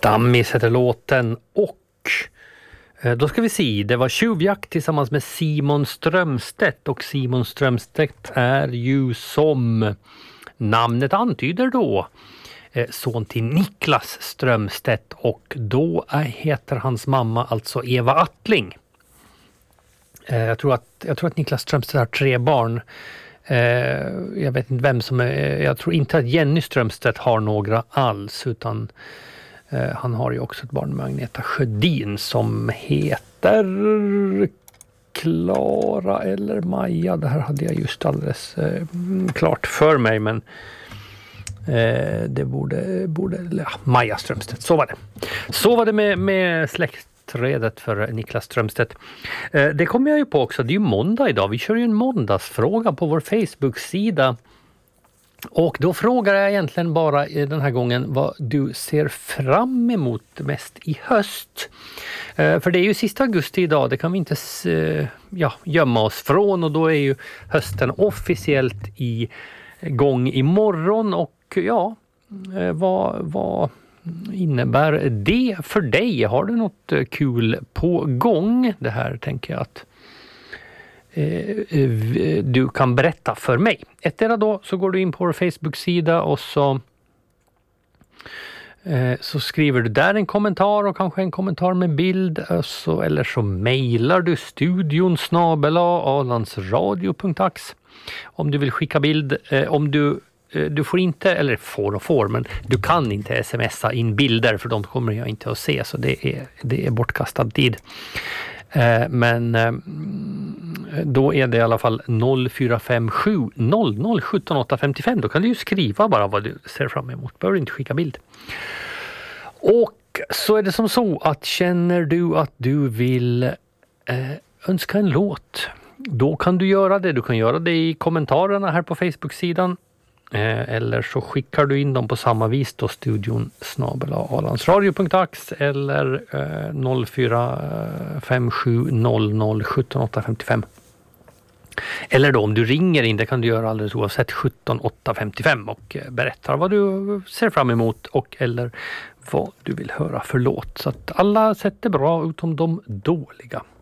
Stammis heter låten och då ska vi se, det var Tjuvjakt tillsammans med Simon Strömstedt och Simon Strömstedt är ju som namnet antyder då son till Niklas Strömstedt och då heter hans mamma alltså Eva Attling. Jag tror att Niklas Strömstedt har 3 barn. Jag vet inte vem som är, jag tror inte att Jenny Strömstedt har några alls utan han har ju också ett barn med Agneta Sjödin som heter Klara eller Maja. Det här hade jag just alldeles klart för mig men det borde Maja Strömstedt, så var det. Så var det med släktträdet för Niklas Strömstedt. Det kommer jag ju på också, det är ju måndag idag. Vi kör ju en måndagsfråga på vår Facebook-sida. Och då frågar jag egentligen bara den här gången vad du ser fram emot mest i höst. För det är ju sista augusti idag, det kan vi inte gömma oss från och då är ju hösten officiellt igång imorgon och vad innebär det för dig? Har du något kul på gång? Det här tänker jag att du kan berätta för mig. Ettera då så går du in på vår Facebook-sida och så skriver du där en kommentar och kanske en kommentar med bild eller så mejlar du studion@alandsradio.ax om du vill skicka bild. Om du får inte, eller får, men du kan inte smsa in bilder för de kommer jag inte att se så det är bortkastad tid. Men då är det i alla fall 0457 00 17 855. Då kan du ju skriva bara vad du ser fram emot. Behöver inte skicka bild. Och så är det som så att känner du att du vill önska en låt, då kan du göra det. Du kan göra det i kommentarerna här på Facebook-sidan. Eller så skickar du in dem på samma vis då studion@alandsradio.ax eller 0457 00 17 855. Eller då om du ringer in, det kan du göra alldeles oavsett 17 855 och berättar vad du ser fram emot och eller vad du vill höra för låt. Så att alla sätt är bra utom de dåliga.